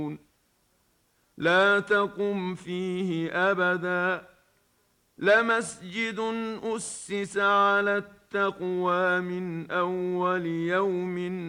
لا تقم فيه أبدا، لمسجد أسس على التقوى من أول يوم